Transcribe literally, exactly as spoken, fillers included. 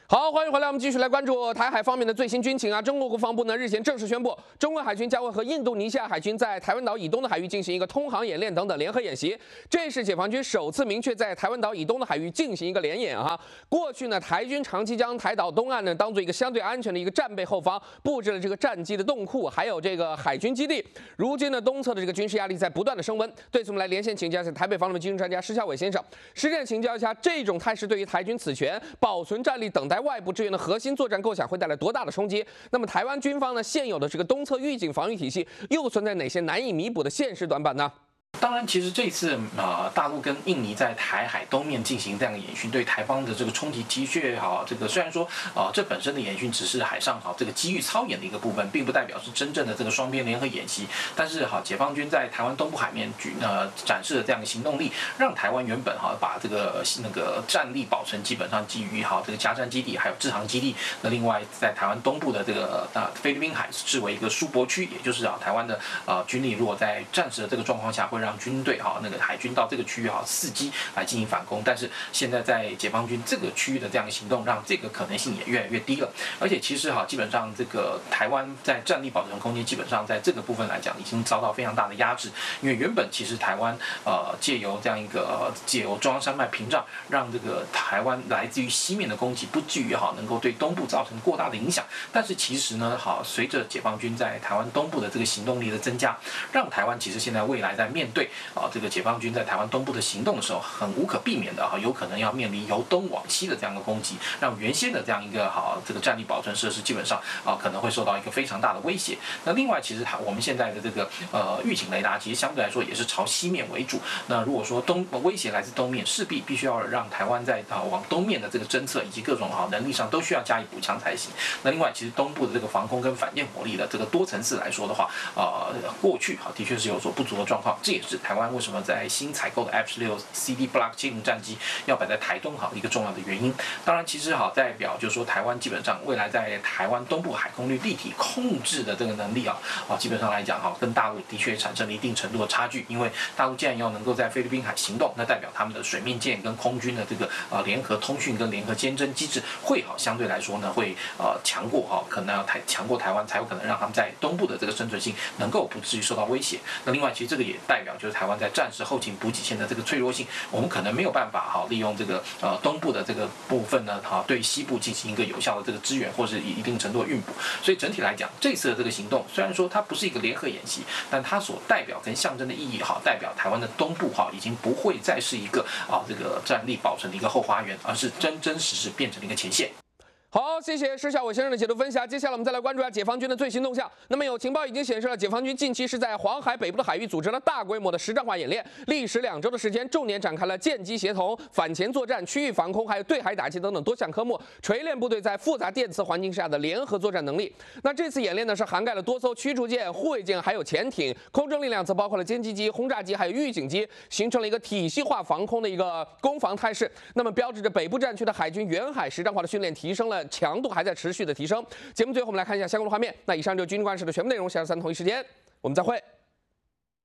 好，欢迎回来，我们继续来关注台海方面的最新军情啊。中国国防部呢日前正式宣布，中国海军将会和印度尼西亚海军在台湾岛以东的海域进行一个通航演练等等联合演习。这是解放军首次明确在台湾岛以东的海域进行一个联演啊。过去呢，台军长期将台岛东岸呢当做一个相对安全的一个战备后方，布置了这个战机的洞库，还有这个海军基地。如今呢，东侧的这个军事压力在不断的升温。对此，我们来连线请教一下台北方面的军事专家施孝伟先生。实战请教一下，这种态势对于台军此权保存战力、等待外部支援的核心作战构想会带来多大的冲击？那么台湾军方呢现有的这个东侧预警防御体系又存在哪些难以弥补的现实短板呢？ 当然，其实这次呃，大陆跟印尼在台海东面进行这样的演训，对台方的这个冲击的确好。这个虽然说啊、呃，这本身的演训只是海上好这个机遇操演的一个部分，并不代表是真正的这个双边联合演习。但是好，解放军在台湾东部海面举呃展示的这样的行动力，让台湾原本哈把这个那个战力保存基本上基于好这个加战基地还有制航基地。那另外在台湾东部的这个呃菲律宾海视为一个疏泊区，也就是啊台湾的呃军力如果在战时的这个状况下会让让军队哈那个海军到这个区域哈伺机来进行反攻，但是现在在解放军这个区域的这样的行动，让这个可能性也越来越低了。而且其实哈基本上这个台湾在战力保存空间基本上在这个部分来讲已经遭到非常大的压制，因为原本其实台湾呃借由这样一个借由中央山脉屏障，让这个台湾来自于西面的攻击不至于哈能够对东部造成过大的影响。但是其实呢好随着解放军在台湾东部的这个行动力的增加，让台湾其实现在未来在面对啊，这个解放军在台湾东部的行动的时候，很无可避免的哈，有可能要面临由东往西的这样的攻击，让原先的这样一个好这个战力保存设施基本上啊可能会受到一个非常大的威胁。那另外，其实我们现在的这个呃预警雷达，其实相对来说也是朝西面为主。那如果说东威胁来自东面，势必必须要让台湾在啊往东面的这个侦测以及各种啊能力上都需要加以补强才行。那另外，其实东部的这个防空跟反舰火力的这个多层次来说的话，啊过去哈的确是有所不足的状况，这也是台湾为什么在新采购的 F 十六 C D Block 七零战机要摆在台东好一个重要的原因。当然，其实好代表就是说台湾基本上未来在台湾东部海空域立体控制的这个能力啊啊，基本上来讲哈，跟大陆的确产生了一定程度的差距。因为大陆既然要能够在菲律宾海行动，那代表他们的水面舰跟空军的这个呃联合通讯跟联合监侦机制会好相对来说呢会呃强过哈，可能要台强过台湾才有可能让他们在东部的这个生存性能够不至于受到威胁。那另外，其实这个也代表就是台湾在战时后勤补给线的这个脆弱性，我们可能没有办法哈利用这个呃东部的这个部分呢哈对西部进行一个有效的这个支援，或是以一定程度的运补。所以整体来讲，这次的这个行动虽然说它不是一个联合演习，但它所代表跟象征的意义哈，代表台湾的东部哈已经不会再是一个啊这个战力保存的一个后花园，而是真真实实变成了一个前线。 好，谢谢施孝伟先生的解读分享。接下来我们再来关注一下解放军的最新动向。那么有情报已经显示了，解放军近期是在黄海北部的海域组织了大规模的实战化演练，历时两周的时间，重点展开了舰机协同、反潜作战、区域防空，还有对海打击等等多项科目，锤炼部队在复杂电磁环境下的联合作战能力。那这次演练呢是涵盖了多艘驱逐舰、护卫舰，还有潜艇，空中力量则包括了歼击机、轰炸机，还有预警机，形成了一个体系化防空的一个攻防态势。那么标志着北部战区的海军远海实战化的训练提升了。强度还在持续的提升。节目最后我们来看一下相关的画面。那以上就是军事观视的全部内容，下周三同一时间我们再会。